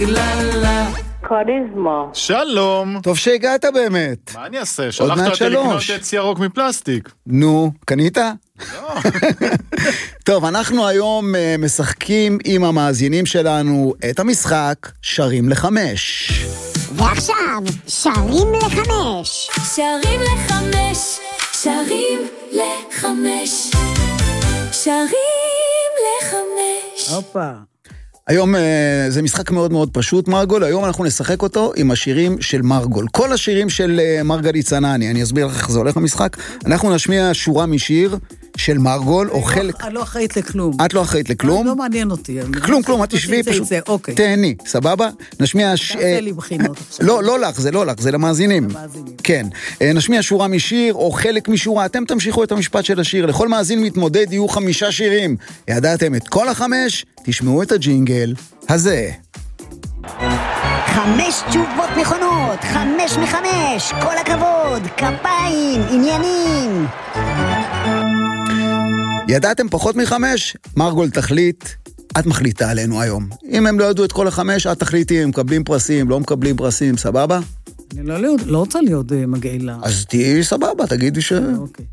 טרללה. קריזמה. שלום. טוב שהגעת באמת. מה אני אעשה? שלחת אותי לקנות עץ ירוק מפלסטיק. נו, קנית? לא. טוב, אנחנו היום משחקים עם המאזינים שלנו את המשחק שרים ל5. ועכשיו, שרים ל5. שרים ל5. שרים ל5. שרים ל5. הופה. היום זה משחק מאוד מאוד פשוט, מרגול. היום אנחנו נשחק אותו עם השירים של מרגול. כל השירים של מרגלית צנעני. אני אסביר לך איך זה הולך במשחק. אנחנו נשמיע שורה משיר של מרגול, או חלק... אני לא אחראית לכלום. את לא אחראית לכלום? לא מעניין אותי. כלום, את תשבי פשוט. תהני, סבבה? נשמיע... תעשה לי בחינות עכשיו. לא לך, זה לא לך, זה למאזינים. כן. נשמיע שורה משיר, או חלק משורה. אתם תמשיכו את המשפט של השיר. לכל מאזין מתמודד יהיו 5 שירים. ידעתם את כל 5? תשמעו את הג'ינגל הזה. 5 תשובות נכונות, 5 מ5, כל הכבוד, כפיים, עניינים. ידעתם פחות מ5? מרגול תחליט, את מחליטה עלינו היום. אם הם לא ידעו את כל 5, את תחליטי, הם מקבלים פרסים, לא מקבלים פרסים, סבבה? אני לא רוצה להיות מגעילה. אז תהיי סבבה, תגידי ש... אוקיי.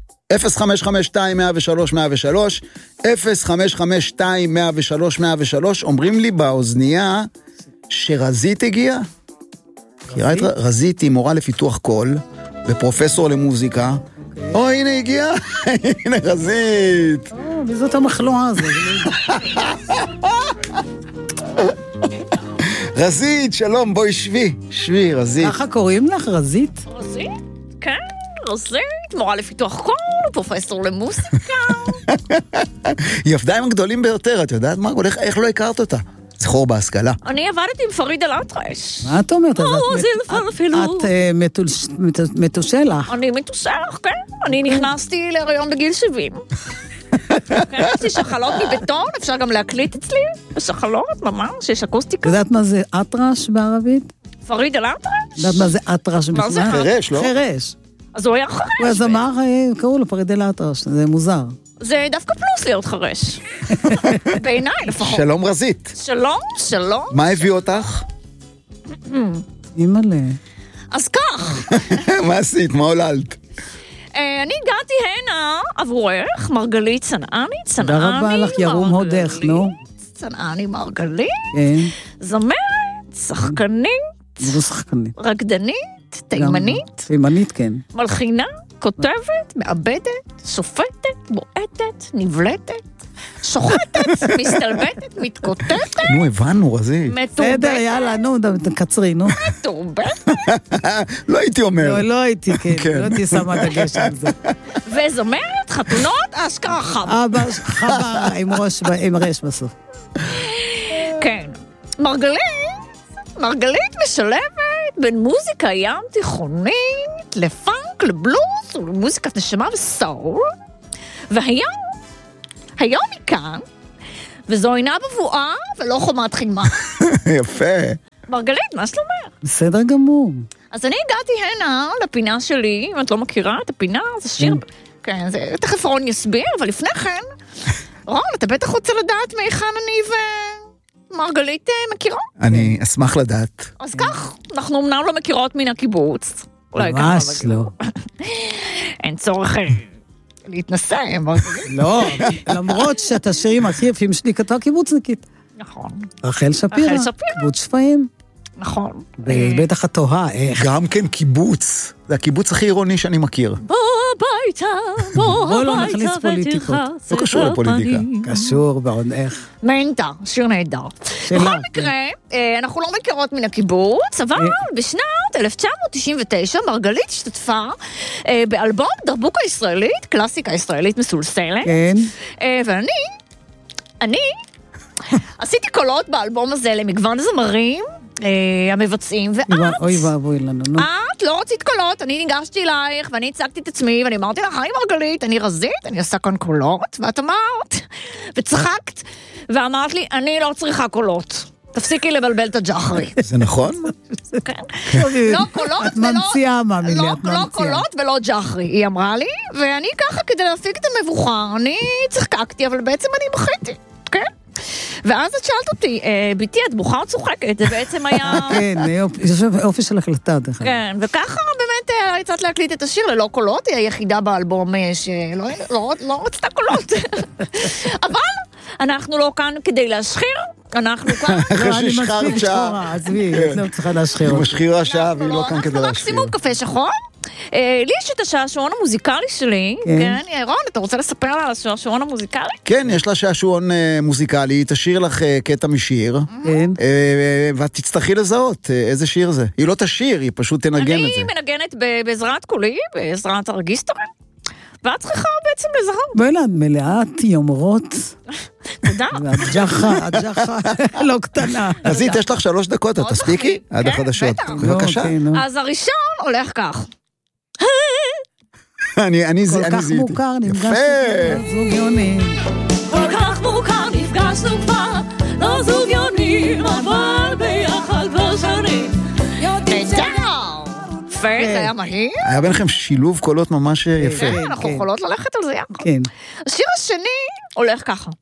0552-103-103, 0552-103-103, אומרים לי באוזנייה שרזית הגיעה. רזית היא מורה לפיתוח קול, ופרופסור למוזיקה. הנה הגיעה, הנה רזית. וזאת המחלואה הזו. רזית, שלום, בואי שבי, רזית. ככה קוראים לך, רזית? רזית? כן. רזית, מורה לפיתוח קול, פרופסור למוסיקה. היא עבדה עם הגדולים ביותר, את יודעת מה? איך לא הכרת אותה? זכור בהשכלה. אני עבדתי עם פריד אל-אטרש. מה את אומרת? את מתושלח. אני מתושלח, כן. אני נכנסתי להיריון בגיל 70. כן, יש לי שחלות מבטון, אפשר גם להקליט אצלי. שחלות, ממש, יש אקוסטיקה. יודעת מה זה אטרש בערבית? פריד אל-אטרש? יודעת מה זה אטרש? מה זה? חירש, לא? חירש. אז הוא היה חרש. הוא היה זמר, קראו לו פריד אל-אטרש, זה מוזר. זה דווקא פלוס להיות חרש. בעיניי לפחות. שלום רזית. שלום. מה הביא אותך? אימא'לה. אז כך. מה עשית? מה עוללת? אני הגעתי הנה עבורך, מרגלית צנעני. תודה רבה לך, ירום הודך, נו. צנעני מרגלית. כן. זמרת, שחקנית. זו שחקנית. רקדנית, תימנית, כן. מלחינה, כותבת, מעבדת, שופטת, בועטת, נבלטת, שוחטת, מסתלבטת, מתקוטטת. נו, הבנו, רזית. בסדר, יאללה, נו, קצרי, נו. מתורבתת. לא הייתי אומר. לא הייתי, כן. לא הייתי שמה דגש על זה. וזמרת, חתונות, אשכרה חבה. חבה, עם רש בסוף. כן. מרגלית משלבת בין מוזיקה ים תיכונית לפאנק, לבלוז ולמוזיקת נשמה וסול. והיום היא כאן, וזו אינה בבואה ולא חומת חימה. יפה. מרגלית, מה שלומך? בסדר גמור. אז אני הגעתי הנה לפינה שלי, אם את לא מכירה את הפינה, זה שיר... כן, זה תכף רון יסביר, אבל לפני כן, רון, אתה בטח רוצה לדעת מהיכן אני מרגלית מכירה? אני אשמח לדעת. אז כך, אנחנו אמנם לא מכירות מן הקיבוץ. ממש לא. אין צורך להתנסה, מרגלית. לא, למרות שאת השירים הכי יפים שלי כתבה קיבוצניקית. נכון. רחל שפירא. קיבוץ שפיים. נכון. בטח את תוהה, איך? גם כן קיבוץ. זה הקיבוץ הכי עירוני שאני מכיר. בוא הביתה, לא נכניס פוליטיקות. לא קשור לפוליטיקה. קשור, בעוד איך. נהנתה, שיר נהדר. בכל מקרה, אנחנו לא מכירות מן הקיבוץ, אבל בשנת 1999 מרגלית השתתפה באלבום דרבוקה ישראלית, קלאסיקה ישראלית מסולסלת. כן. ואני עשיתי קולות באלבום הזה למגוון זמרים, המבצעים, ואת... אוי ואבוי לנו, נו. את לא רצית קולות, אני ניגשתי אלייך, ואני הצגתי את עצמי, ואני אמרתי לך, היי מרגלית, אני רזית, אני עושה כאן קולות, ואת אמרת, וצחקת, ואמרת לי, אני לא צריכה קולות. תפסיקי לבלבל את הג'חרי. זה נכון? כן. לא קולות את ממציאה, מאמין לי, את ממציאה. לא קולות ולא ג'חרי, היא אמרה לי, ואני ככה, כדי להפיק את המבוכה, אני צחקקתי, אבל בעצם אני בכיתי, כן? ואז את שאלת אותי, ביתי, את בוכה או צוחקת? זה בעצם היה... כן, יש אופי של הקלטה, דרך אגב. כן, וככה באמת הצעת להקליט את השיר ללא קולות, היא היחידה באלבום שלא רצתה קולות. אבל אנחנו לא כאן כדי להשחיר, אנחנו כאן... אחרי ששחרת שעה. עזבי, לא צריכה להשחיר. היא משחירה שעה והיא לא כאן כדי אנחנו להשחיר. מקסימום קפה שחור. לי יש את השעשועון המוזיקלי שלי, כן, רון, אתה רוצה לספר לה על השעשועון המוזיקלי? כן, יש לה שעשועון מוזיקלי, היא תשאיר לך קטע משיר, ואת תצטרכי לזהות איזה שיר זה. היא לא תשאיר, היא פשוט תנגן את זה. אני מנגנת בעזרת קולי, בעזרת הרגיסטורים, ואת צריכה בעצם לזהות. בואי לה, מלאת יומרות. תודה. הג'חה לא קטנה. אז יש לך 3 דקות, את תספיקי? עד החדשות. בבקשה. אז הראשון הולך כך. אני כל כך זיהיתי. מוכר, נפגשנו זוג יונים. כל כך מוכר נפגשנו כבר, לא זוג יונים, אבל ביחד כבר שנים. זה היה מהיר. היה ביניכם שילוב קולות ממש יפה. אנחנו יכולות ללכת על זה יחד. כן. השיר השני הולך ככה.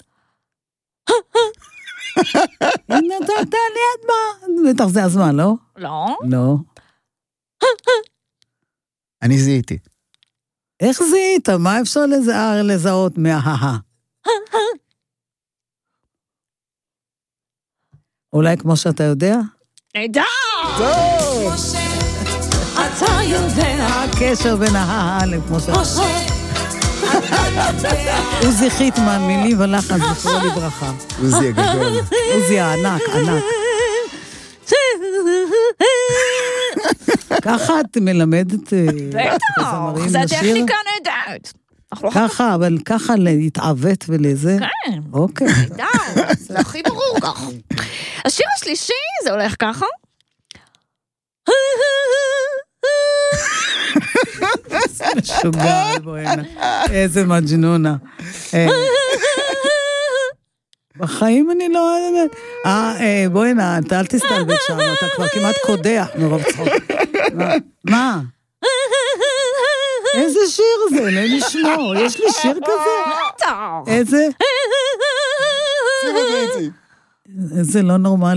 הנה, אתה ליד מה? בטח זה הזמן, לא? לא. לא. אני זיהיתי. איך זיהית? מה אפשר לזהות מההה? אולי כמו שאתה יודע? נדע! אתה יודע, הקשר בין ההה כמו שאתה... עוזי חיטמן, מילים ולחן, זכרו לברכה. עוזי הגדול. עוזי הענק, ענק. ככה את מלמדת בטח, זה הטכניקה נהדרת. ככה, אבל ככה להתעוות ולזה? כן. אוקיי. נהדר, זה הכי ברור כך. השיר השלישי זה הולך ככה. משוגע, בואינה. איזה מג'נונה. בחיים אני לא... בואינה, אתה אל תסתלבט שם, אתה כבר כמעט קודח מרוב צחוק. מה? איזה שיר זה? לא נשמור. יש לי שיר כזה? איזה? איזה לא נורמלי.